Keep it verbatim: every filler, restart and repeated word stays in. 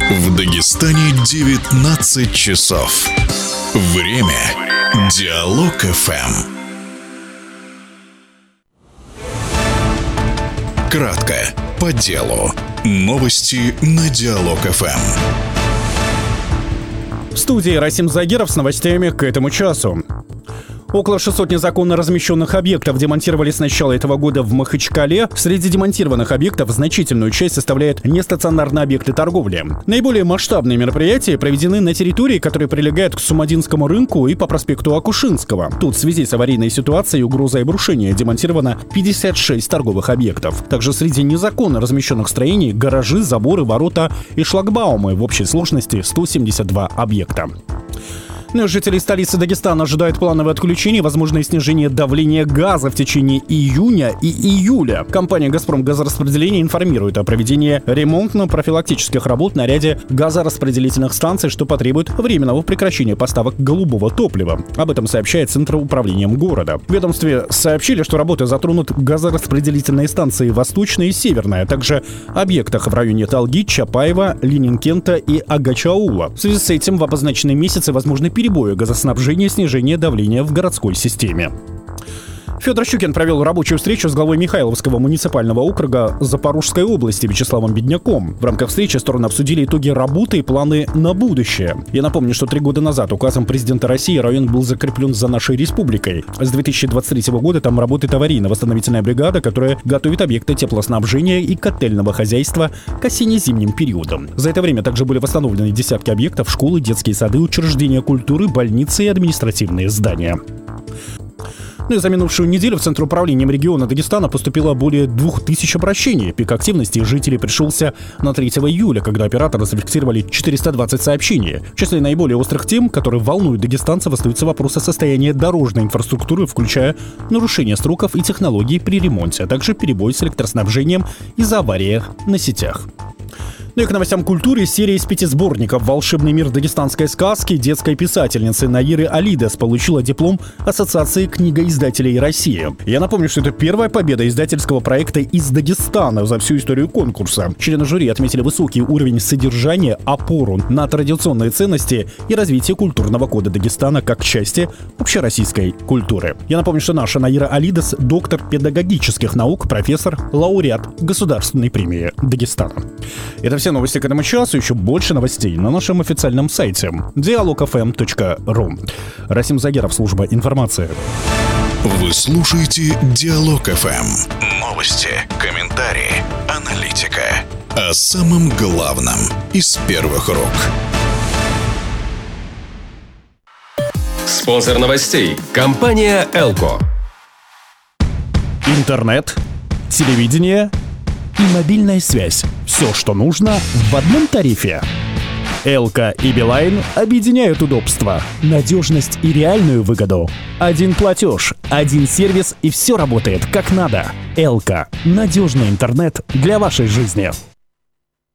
В Дагестане девятнадцать часов. Время Диалог эф эм. Кратко, по делу. Новости на Диалог эф эм. В студии Расим Загиров с новостями к этому часу. Около шестисот незаконно размещенных объектов демонтировали с начала этого года в Махачкале. Среди демонтированных объектов значительную часть составляют нестационарные объекты торговли. Наиболее масштабные мероприятия проведены на территории, которая прилегает к Сумадинскому рынку и по проспекту Акушинского. Тут в связи с аварийной ситуацией, угрозой обрушения демонтировано пятьдесят шесть торговых объектов. Также среди незаконно размещенных строений гаражи, заборы, ворота и шлагбаумы. В общей сложности сто семьдесят два объекта. Но жители столицы Дагестана ожидают плановое отключение и возможное снижение давления газа в течение июня и июля. Компания «Газпром Газораспределение» информирует о проведении ремонтно-профилактических работ на ряде газораспределительных станций, что потребует временного прекращения поставок голубого топлива. Об этом сообщает Центр управлением города. В ведомстве сообщили, что работы затронут газораспределительные станции «Восточная» и «Северная», а также объектах в районе Талги, Чапаева, Ленинкента и Агачаула. В связи с этим в обозначенные месяцы возможны перебои газоснабжения и снижение давления в городской системе. Федор Щукин провел рабочую встречу с главой Михайловского муниципального округа Запорожской области Вячеславом Бедняком. В рамках встречи стороны обсудили итоги работы и планы на будущее. Я напомню, что три года назад указом президента России район был закреплен за нашей республикой. С две тысячи двадцать третьего года там работает аварийно-восстановительная бригада, которая готовит объекты теплоснабжения и котельного хозяйства к осенне-зимним периодам. За это время также были восстановлены десятки объектов: школы, детские сады, учреждения культуры, больницы и административные здания. Ну и за минувшую неделю в Центр управления региона Дагестана поступило более двух тысяч обращений. Пик активности жителей пришелся на третьего июля, когда операторы зафиксировали четыреста двадцать сообщений. В числе наиболее острых тем, которые волнуют дагестанцев, остаются вопросы состояния дорожной инфраструктуры, включая нарушение сроков и технологий при ремонте, а также перебой с электроснабжением из-за аварий на сетях. Ну и к новостям культуры. Серия из пяти сборников «Волшебный мир дагестанской сказки» детской писательницы Наиры Алидес получила диплом Ассоциации книгоиздателей России. Я напомню, что это первая победа издательского проекта из Дагестана за всю историю конкурса. Члены жюри отметили высокий уровень содержания, опору на традиционные ценности и развитие культурного кода Дагестана как части общероссийской культуры. Я напомню, что наша Наира Алидес – доктор педагогических наук, профессор, лауреат Государственной премии Дагестана. Это все новости к этому часу. Еще больше новостей на нашем официальном сайте диалог эф эм точка ру. Расим Загиров, служба информации. Вы слушаете Диалог эф эм. Новости, комментарии, аналитика. О самом главном из первых рук. Спонсор новостей – компания «Элко». Интернет, телевидение и мобильная связь. Все, что нужно, в одном тарифе. Элко и Билайн объединяют удобства, надежность и реальную выгоду. Один платеж, один сервис, и все работает как надо. Элко – надежный интернет для вашей жизни.